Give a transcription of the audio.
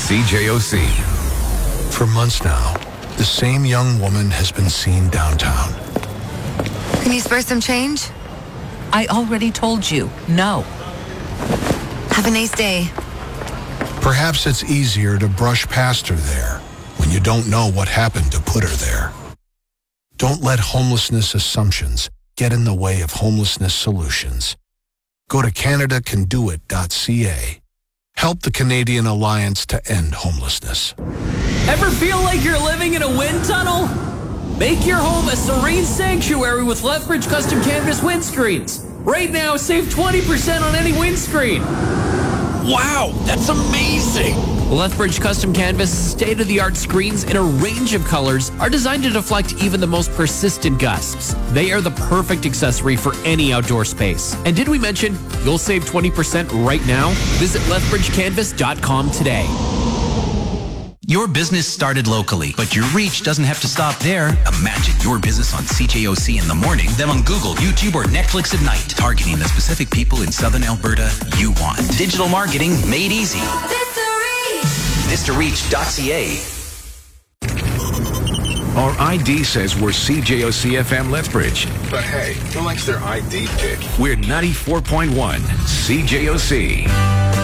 CJOC. For months now, the same young woman has been seen downtown. Can you spare some change? I already told you, no. Have a nice day. Perhaps it's easier to brush past her there when you don't know what happened to put her there. Don't let homelessness assumptions get in the way of homelessness solutions. Go to CanadaCanDoIt.ca. Help the Canadian Alliance to End Homelessness. Ever feel like you're living in a wind tunnel? Make your home a serene sanctuary with Lethbridge Custom Canvas windscreens. Right now, save 20% on any windscreen. Wow, that's amazing! Lethbridge Custom Canvas state-of-the-art screens in a range of colors are designed to deflect even the most persistent gusts. They are the perfect accessory for any outdoor space. And did we mention you'll save 20% right now? Visit lethbridgecanvas.com today. Your business started locally, but your reach doesn't have to stop there. Imagine your business on CJOC in the morning, then on Google, YouTube, or Netflix at night, targeting the specific people in Southern Alberta you want. Digital marketing made easy. VistaReach.ca. Our ID says we're CJOC FM Lethbridge. But hey, who likes their ID pick? We're 94.1 CJOC.